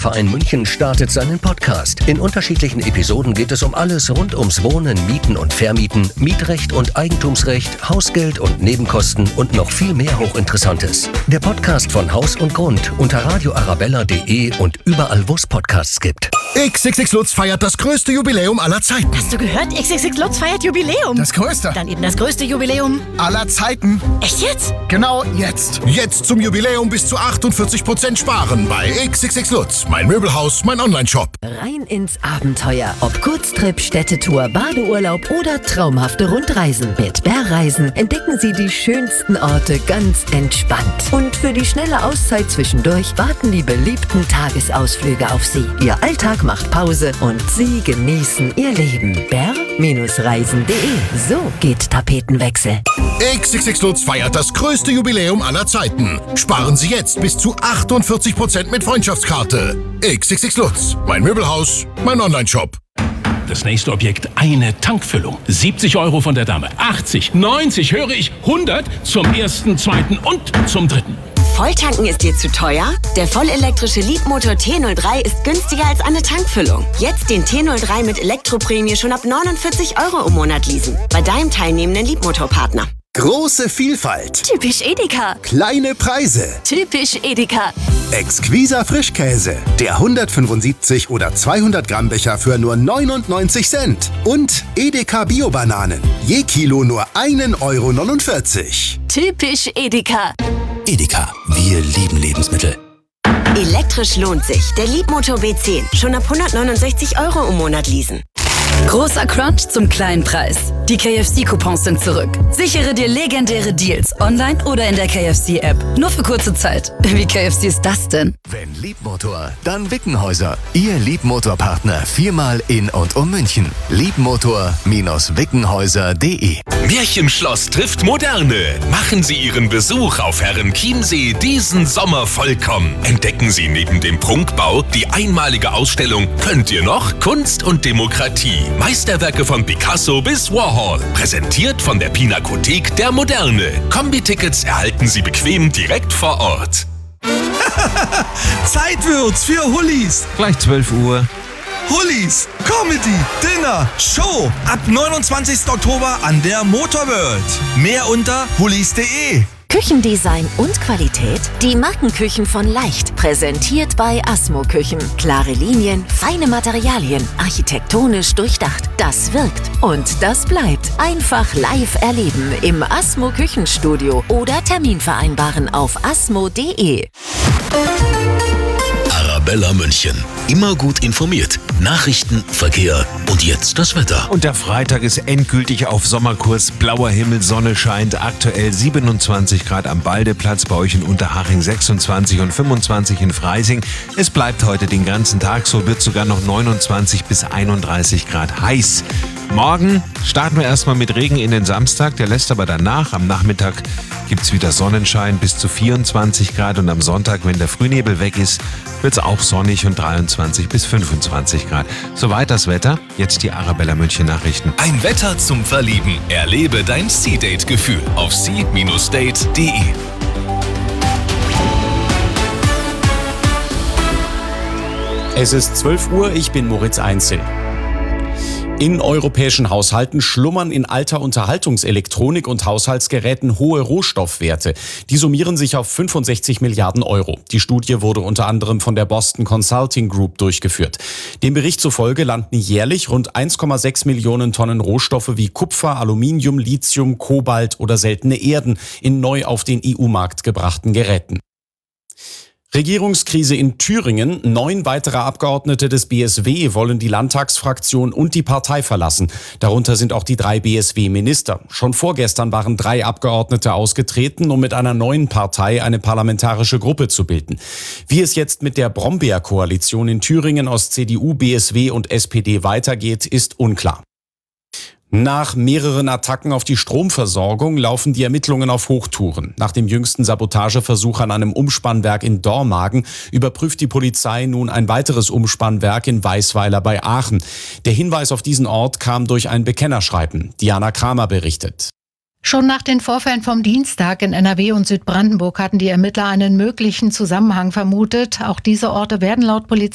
Wohnungsbauverein München startet seinen Podcast. In unterschiedlichen Episoden geht es um alles rund ums Wohnen, Mieten und Vermieten, Mietrecht und Eigentumsrecht, Hausgeld und Nebenkosten und noch viel mehr Hochinteressantes. Der Podcast von Haus und Grund unter radioarabella.de und überall, wo es Podcasts gibt. XXX Lutz feiert das größte Jubiläum aller Zeiten. Hast du gehört? XXX Lutz feiert Jubiläum. Das größte. Dann eben das größte Jubiläum aller Zeiten. Echt jetzt? Genau jetzt. Jetzt zum Jubiläum bis zu 48% sparen bei XXX Lutz. Mein Möbelhaus, mein Onlineshop. Rein ins Abenteuer. Ob Kurztrip, Städtetour, Badeurlaub oder traumhafte Rundreisen. Mit Bärreisen entdecken Sie die schönsten Orte ganz entspannt. Und für die schnelle Auszeit zwischendurch warten die beliebten Tagesausflüge auf Sie. Ihr Alltag macht Pause und Sie genießen Ihr Leben. bär-reisen.de. So geht Tapetenwechsel. XXX Lutz feiert das größte Jubiläum aller Zeiten. Sparen Sie jetzt bis zu 48% mit Freundschaftskarte. XXX Lutz. Mein Möbelhaus, mein Onlineshop. Das nächste Objekt, eine Tankfüllung. 70 Euro von der Dame. 80, 90, höre ich, 100 zum ersten, zweiten und zum dritten. Volltanken ist dir zu teuer? Der vollelektrische Leadmotor T03 ist günstiger als eine Tankfüllung. Jetzt den T03 mit Elektroprämie schon ab 49 Euro im Monat leasen. Bei deinem teilnehmenden Leadmotorpartner. Große Vielfalt. Typisch Edeka. Kleine Preise. Typisch Edeka. Exquiser Frischkäse. Der 175 oder 200 Gramm Becher für nur 99 Cent. Und Edeka Bio-Bananen. Je Kilo nur 1,49 Euro. Typisch Edeka. Edeka, wir lieben Lebensmittel. Elektrisch lohnt sich. Der Leadmotor B10. Schon ab 169 Euro im Monat leasen. Großer Crunch zum kleinen Preis. Die KFC-Coupons sind zurück. Sichere dir legendäre Deals online oder in der KFC-App. Nur für kurze Zeit. Wie KFC ist das denn? Wenn Liebmotor, dann Wickenhäuser. Ihr Liebmotorpartner viermal in und um München. Liebmotor-wickenhäuser.de. Märchenschloss trifft Moderne. Machen Sie Ihren Besuch auf Herrenchiemsee diesen Sommer vollkommen. Entdecken Sie neben dem Prunkbau die einmalige Ausstellung Könnt ihr noch? Kunst und Demokratie. Meisterwerke von Picasso bis Warhol. Präsentiert von der Pinakothek der Moderne. Kombi-Tickets erhalten Sie bequem direkt vor Ort. Zeit wird's für Hullis. Gleich 12 Uhr. Hullis, Comedy, Dinner, Show. Ab 29. Oktober an der Motorworld. Mehr unter hullis.de. Küchendesign und Qualität? Die Markenküchen von Leicht. Präsentiert bei Asmo Küchen. Klare Linien, feine Materialien, architektonisch durchdacht. Das wirkt und das bleibt. Einfach live erleben im Asmo Küchenstudio oder Termin vereinbaren auf asmo.de. Arabella München. Immer gut informiert. Nachrichten, Verkehr und jetzt das Wetter. Und der Freitag ist endgültig auf Sommerkurs. Blauer Himmel, Sonne scheint. Aktuell 27 Grad am Baldeplatz, bei euch in Unterhaching 26 und 25 in Freising. Es bleibt heute den ganzen Tag so, wird sogar noch 29 bis 31 Grad heiß. Morgen starten wir erstmal mit Regen in den Samstag, der lässt aber danach. Am Nachmittag gibt es wieder Sonnenschein bis zu 24 Grad und am Sonntag, wenn der Frühnebel weg ist, wird es auch sonnig und 23 bis 25 Grad. Soweit das Wetter, jetzt die Arabella München Nachrichten. Ein Wetter zum Verlieben. Erlebe dein Sea-Date-Gefühl auf sea-date.de. Es ist 12 Uhr, ich bin Moritz Einzel. In europäischen Haushalten schlummern in alter Unterhaltungselektronik und Haushaltsgeräten hohe Rohstoffwerte. Die summieren sich auf 65 Milliarden Euro. Die Studie wurde unter anderem von der Boston Consulting Group durchgeführt. Dem Bericht zufolge landen jährlich rund 1,6 Millionen Tonnen Rohstoffe wie Kupfer, Aluminium, Lithium, Kobalt oder seltene Erden in neu auf den EU-Markt gebrachten Geräten. Regierungskrise in Thüringen. 9 weitere Abgeordnete des BSW wollen die Landtagsfraktion und die Partei verlassen. Darunter sind auch die 3 BSW-Minister. Schon vorgestern waren 3 Abgeordnete ausgetreten, um mit einer neuen Partei eine parlamentarische Gruppe zu bilden. Wie es jetzt mit der Brombeer-Koalition in Thüringen aus CDU, BSW und SPD weitergeht, ist unklar. Nach mehreren Attacken auf die Stromversorgung laufen die Ermittlungen auf Hochtouren. Nach dem jüngsten Sabotageversuch an einem Umspannwerk in Dormagen überprüft die Polizei nun ein weiteres Umspannwerk in Weisweiler bei Aachen. Der Hinweis auf diesen Ort kam durch ein Bekennerschreiben. Diana Kramer berichtet. Schon nach den Vorfällen vom Dienstag in NRW und Südbrandenburg hatten die Ermittler einen möglichen Zusammenhang vermutet. Auch diese Orte werden laut Polizei